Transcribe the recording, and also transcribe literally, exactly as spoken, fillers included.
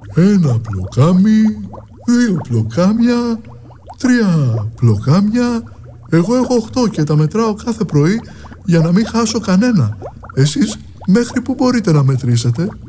Ένα πλοκάμι, δύο πλοκάμια, τρία πλοκάμια. Εγώ έχω οχτώ και τα μετράω κάθε πρωί για να μην χάσω κανένα. Εσείς μέχρι που μπορείτε να μετρήσετε?